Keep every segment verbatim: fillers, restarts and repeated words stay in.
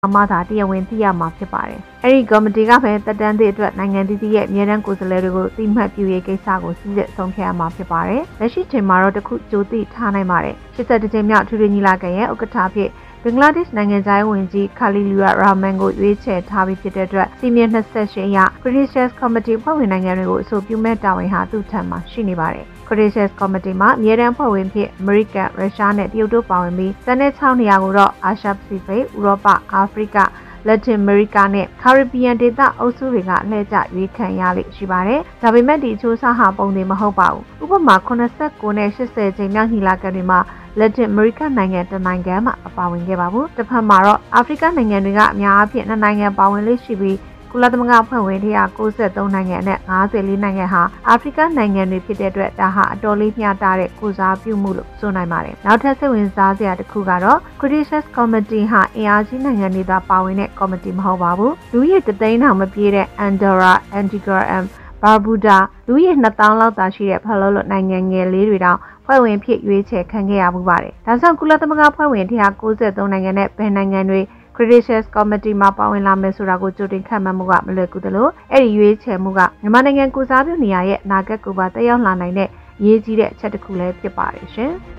မှသာတရားဝင်သိရမှာဖြစ်ပါတယ်။အဲဒီကော်မတီကပဲတက်တန်းသည့်အတွက်နိုင်ငံတည်တည်ရဲ့အမြဲတမ်းကိုယ်စားလှယ်တွေကိုသိမှတ်ပြုရေးကိစ္စကိုစစ်စစ်ဆုံးဖြတ်ရမှာဖြစ်ပါတယ်။လက်ရှိချိန်မှာတော့တခုကြိုသိထားနိုင်ပါတယ်။ရှစ်ဆယ့်တစ်ကြိမ်မြောက်ထူးထူးညီလာခံရဲ့ဥက္ကဋ္ဌဖြစ်ဘင်္ဂလားဒေ့ရှ်နိုင်ငံသားဝန်ကြီးခါလီလူရာရာမန်ကိုရွေးချယ်ထားပြီးဖြစ်တဲ့အတွက်စီမံနှစ်ဆက်ရှင်ရ Credentials Committee ဖွဲ့ဝင်နိုင်ငံတွေကိုအဆိုပြုမဲ့တာဝန်ဟာသူ့ထံမှာရှိနေပါတယ်။ Credentials Committee မှာအမြဲတမ်းဖွဲ့ဝင်ဖြစ်အမေရိကန်၊ရုရှားနဲ့တရုတ်တို့ပါဝင်ပြီးကျန်တဲ့၆နေရာကိုတော့အာရှပစိဖိတ်၊ဥရောပ၊အာဖရိကလက်တင်အမေရိကနဲ့ကာရစ်ဘီယံဒေသအုပ်စုတွေကအလှည့်ကျရွေးခံရလိမ့်ရှိပါတယ်။ဒါပေမဲ့ဒီအချိုးအစားဟာပုံသေးမဟုတ်ပါဘူး။ဥပမာခုနှစ်ဆယ့်ကိုနဲ့ရှစ်ဆယ်ကြိမ်မြောက်ညီလာခံတွေမှာလက်တင်အမေရိကနိုင်ငံတနိုင်ငံမှအပါဝင်ခဲ့ပါဘူး။တစ်ဖက်မှာတော့အာဖရိကနိုင်ငံတွေကအများအပြားနှစ်နိုင်ငံပါဝင်လိမ့်ရှိပြီးကုလသမဂ္ဂဖွဲ့ဝင်တစ်ရာကိုးဆယ်သုံးနိုင်ငံနဲ့ငါးဆယ်လေးနိုင်ငံဟာအာဖရိကနိုင်ငံတွေဖြစ်တဲ့အတွက်ဒါဟာအတော်လေးမျှတတဲ့ကုစားပြုမှုလို့ဆိုနိုင်ပါတယ်။နောက်ထပ်စိတ်ဝင်စားစရာတစ်ခုကတော့ Credentials Committee ဟာအင်အားကြီးနိုင်ငံတွေသာပါဝင်တဲ့ကော်မတီမဟုတ်ပါဘူး။လူရည်တသိန်းတောင်မပြည့်တဲ့ Andorra, Antigua and Barbuda လူရည်နှစ်သောင်းလောက်သာရှိတဲ့ဖလောလောနိုင်ငံငယ်လေးတွေတောင်ဖွဲ့ဝင်ဖြစ်ရွေးချယ်ခံခဲ့ရမှုပါတယ်။ဒါကြောင့်ကုလသမဂ္ဂဖွဲ့ဝင်တစ်ရာကိုးဆယ်သုံးနိုင်ငံနဲ့ဘယ်နိုင်ငံတွေCredentials Committee မှာပါဝင်လာမယ်ဆိုတာကိုကြိုတင်ခန့်မှန်းမှုကမလွယ်ကူသလိုအဲ့ဒီရွေးချယ်မှုကမြန်မာနိုင်ငံကုစားပြုနေရရဲ့အနာဂတ်ကိုပါတက်ရောက်လာနိုင်တဲ့အရေးကြီးတဲ့အချက်တစ်ခုလည်းဖြစ်ပါတယ်ရှင်။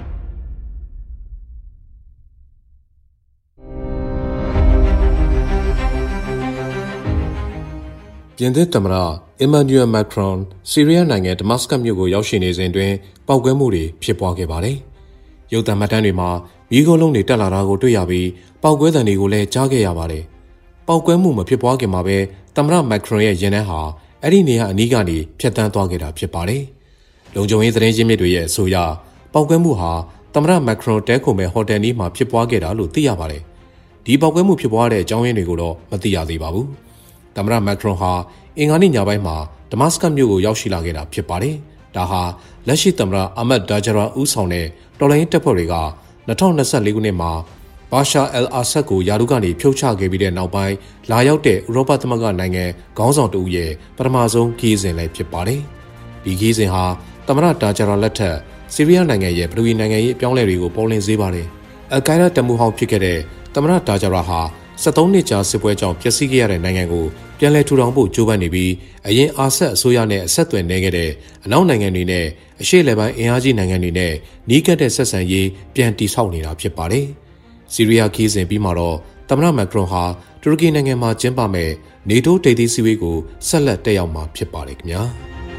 ပြင်သစ်သမ္မတအီမန်နျူရယ်မက်ခရွန်ဆီးရီးယားနိုင်ငံဒမတ်စကတ်မြို့ကိုရောက်ရှိနေစဉ်တွင်ပောက်ကွဲမှုတွေဖြစ်ပွားခဲ့ပါတယ်။ရုပ်သံမှတ်တမ်းတွေမှာမီးခိုးလုံးတွေတက်လာတာကိုတွေ့ရပြီးပောက်ကွဲသံတွေကိုလည်းကြားခဲ့ရပါတယ်။ပောက်ကွဲမှုမဖြစ်ပွားခင်မှာပဲသမ္မတမက်ခရွန်ရဲ့ရင်ထဲဟာအဲ့ဒီနေရာအနီးကနေဖြတ်တန်းသွားခဲ့တာဖြစ်ပါတယ်။လုံခြုံရေးသတင်းရင်းမြစ်တွေရဲ့အဆိုအရပောက်ကွဲမှုဟာသမ္မတမက်ခရွန်တဲခိုမဲ့ဟိုတယ်နီးမှာဖြစ်ပွားခဲ့တာလို့သိရပါတယ်။ဒီပောက်ကွဲမှုဖြစ်ပွားတဲ့အကြောင်းရင်းတွေကိုတော့မသိရသေးပါဘူး။သမ္မတမက်ခရွန်ဟာအင်္ဂါနေ့ညပိုင်းမှာဒမတ်စကတ်မြို့ကိုရောက်ရှိလာခဲ့တာဖြစ်ပါတယ်။ဒါဟာလက်ရှိသမ္မတအာမတ်ဒါဂျရာဦးဆောင်တဲ့တော်လှန်ရေးတပ်ဖွဲ့တွေက၂၀၂၄ခုနှစ်မှာဘာရှာအယ်အာဆတ်ကိုယာရုကနေဖြုတ်ချခဲ့ပြီးတဲ့နောက်ပိုင်းလာရောက်တဲ့ဥရောပသမဂ္ဂနိုင်ငံခေါင်းဆောင်တဦးရဲ့ပထမဆုံးခီးစဉ်လည်းဖြစ်ပါတယ်။ဒီခီးစဉ်ဟာသမ္မတဒါဂျရာလက်ထက်ဆီးရီးယားနိုင်ငံရဲ့ပထဝီနိုင်ငံရေးအပြောင်းအလဲတွေကိုပေါ်လွင်စေပါတယ်။အယ်ကိုင်ဒါတမှုဟောင်းဖြစ်ခဲ့တဲ့သမ္မတဒါဂျရာဟာဆက်သုံးနှစ်ကြာစစ်ပွဲကြောင့်ပျက်စီးခဲ့ရတဲ့နိုင်ငံကိုပြန်လည်ထူထောင်ဖို့ကြိုးပမ်းနေပြီးအရင်အာဆတ်အစိုးရနဲ့အဆက်အသွယ်နေခဲ့တဲ့အနောက်နိုင်ငံတွေနဲ့အရှေ့လေပိုင်းအင်အားကြီးနိုင်ငံတွေနဲ့နီးကပ်တဲ့ဆက်ဆံရေးပြန်တည်ဆောက်နေတာဖြစ်ပါတယ်။ဆီးရီးယားခီးစဉ်ပြီးမှာတော့သမ္မတမက်ခရွန်ဟာတူရကီနိုင်ငံမှာကျင်းပမဲ့နေတိုးထိပ်သီးစည်းဝေးကိုဆက်လက်တက်ရောက်မှာဖြစ်ပါတယ်ခင်ဗျာ။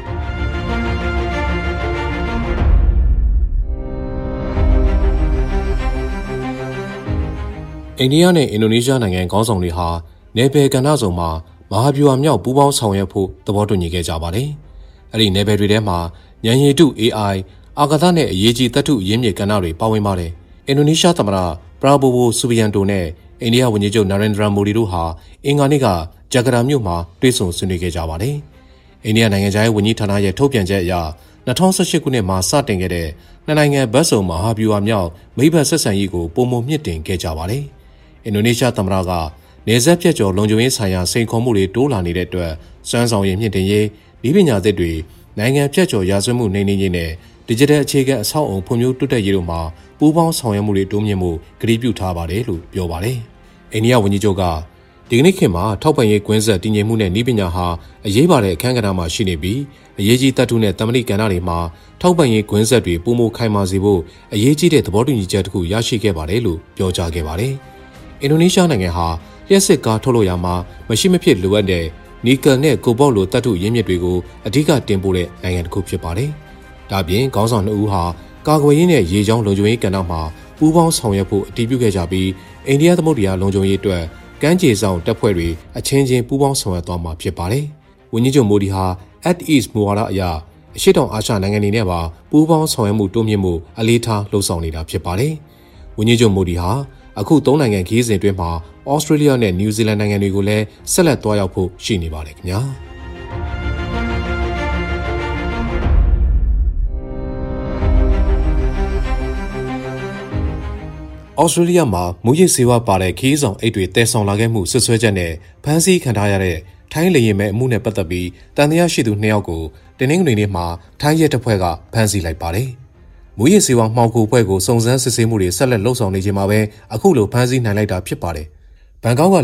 အိန္ဒိယနဲ့အင်ဒိုနီးရှားနိုင်ငံခေါင်းဆောင်တွေဟာနယ်ပယ်ကဏ္ဍစုံမှာမဟာဗျူဟာမြောက်ပူးပေါင်းဆောင်ရွက်ဖို့သဘောတူညီခဲ့ကြပါတယ်။အဲ့ဒီနယ်ပယ်တွေထဲမှာဉာဏ်ရည်တု အေးအိုင် အာကာသနဲ့အရေးကြီးသတ္တုအရင်းမြစ်ကဏ္ဍတွေပါဝင်ပါတယ်။အင်ဒိုနီးရှားသမ္မတပရာဘိုဝိုဆူဘီယန်တိုနဲ့အိန္ဒိယဝန်ကြီးချုပ်နာရင်ဒရာမိုဒီတို့ဟာအင်္ဂါနေ့ကဂျကာတာမြို့မှာတွေ့ဆုံဆွေးနွေးခဲ့ကြပါတယ်။အိန္ဒိယနိုင်ငံခြားရေးဝန်ကြီးဌာနရဲ့ထုတ်ပြန်ချက်အရ၂၀၁၈ခုနှစ်မှာစတင်ခဲ့တဲ့နှစ်နိုင်ငံဘက်စုံမဟာဗျူဟာမြောက်မိဘဆက်ဆံရေးကိုပုံမှန်မြင့်တင်ခဲ့ကြပါတယ်။အင်ဒိုနီးရှားသမ္မတကနေဆက်ပြတ်ကျော်လုံခြုံရေးဆိုင်ရာစိန်ခေါ်မှုတွေတိုးလာနေတဲ့အတွက်စွမ်းဆောင်ရည်မြင့်တင်ရေးဤပညာသစ်တွေနိုင်ငံပြတ်ကျော်ရာဇဝတ်မှုနှိမ်နင်းရေးနဲ့ဒီဂျစ်တယ်အခြေခံအဆောက်အုံဖွံ့ဖြိုးတိုးတက်ရေးတို့မှာပူးပေါင်းဆောင်ရွက်မှုတွေတိုးမြင့်မှုကတိပြုထားပါတယ်လို့ပြောပါတယ်။အိန္ဒိယဝန်ကြီးချုပ်ကဒီကနေ့ခေတ်မှာထောက်ပံ့ရေးကွင်းဆက်တည်ငြိမ်မှုနဲ့ဤပညာဟာအရေးပါတဲ့အခန်းကဏ္ဍမှာရှိနေပြီးအရေးကြီးတပ်ထုနဲ့တမ္ပဏိကဏ္ဍတွေမှာထောက်ပံ့ရေးကွင်းဆက်တွေပုံမခိုင်မာစေဖို့အရေးကြီးတဲ့သဘောတူညီချက်တစ်ခုရရှိခဲ့ပါတယ်လို့ပြောကြားခဲ့ပါတယ်။အင်ဒိုနီးရှားနိုင်ငံဟာလျှက်စစ်ကားထုတ်လုပ်ရာမှာမရှိမဖြစ်လိုအပ်တဲ့နီကယ်နဲ့ကိုဘော့လိုသတ္တုရင်းမြစ်တွေကိုအဓိကတင်ပို့တဲ့နိုင်ငံတစ်ခုဖြစ်ပါတယ်။ဒါပြင်ခေါင်းဆောင်နှစ်ဦးဟာကာကွယ်ရေးနဲ့ရေကြောင်းလုံခြုံရေးကဏ္ဍမှာပူးပေါင်းဆောင်ရွက်ဖို့အတည်ပြုခဲ့ကြပြီးအိန္ဒိယသမုဒ္ဒရာလုံခြုံရေးအတွက်ကမ်းခြေဆောင်တပ်ဖွဲ့တွေအချင်းချင်းပူးပေါင်းဆောင်ရွက်သွားမှာဖြစ်ပါတယ်။ဝန်ကြီးချုပ်မိုဒီဟာ Act East မူဝါဒအရအရှေ့တောင်အာရှနိုင်ငံတွေနဲ့ပါပူးပေါင်းဆောင်ရွက်မှုတိုးမြင့်မှုအလေးထားလှုံ့ဆော်နေတာဖြစ်ပါတယ်။ဝန်ကြီးချုပ်မိုဒီဟာအခုသုံးနိုင်ငံခီးစဉ်အတွင်းမှာဩစတြေးလျနဲ့နယူးဇီလန်နိုင်ငံတွေကိုလည်းဆက်လက်သွားရောက်ဖို့ရှိနေပါတယ်ခင်ဗျာ။ဩစတြေးလျမှာမူရစ်ဆေးဝါးပါတဲ့ခီးဆောင်အိတ်တွေတည်ဆောင်လာခဲ့မှုဆွဆွဲချက်နဲ့ဖမ်းဆီးခံထားရတဲ့ထိုင်းလေယာဉ်မဲ့အမှုနဲ့ပတ်သက်ပြီးတန်တရားရှိသူနှစ်ယောက်ကိုတင်းနှင်းတွေနေ့မှာထိုင်းရဲတပ်ဖွဲ့ကဖမ်းဆီးလိုက်ပါတယ်။မူရစ်ဆေးဝါးမှောင်ခိုဖွဲ့ကိုစုံစမ်းစစ်ဆေးမှုတွေဆက်လက်လှုပ်ဆောင်နေချိန်မှာပဲအခုလိုဖမ်းဆီးနိုင်လိုက်တာဖြစ်ပါတယ်။ဘန်ကောက်က